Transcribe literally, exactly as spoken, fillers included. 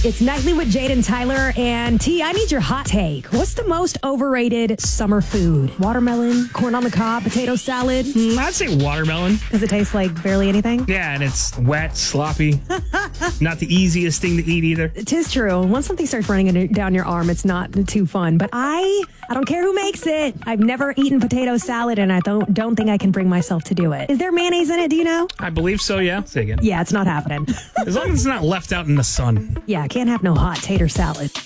It's Nightly with Jade and Tyler. And T, I need your hot take. What's the most overrated summer food? Watermelon, corn on the cob, potato salad? Mm, I'd say watermelon. Does it taste like barely anything? Yeah, and it's wet, sloppy. Not the easiest thing to eat either. Tis true. Once something starts running in- down your arm, it's not too fun. But I, I don't care who makes it. I've never eaten potato salad, and I don't don't think I can bring myself to do it. Is there mayonnaise in it? Do you know? I believe so, yeah. Say again. Yeah, it's not happening. As long as it's not left out in the sun. Yeah, can't have no hot tater salad.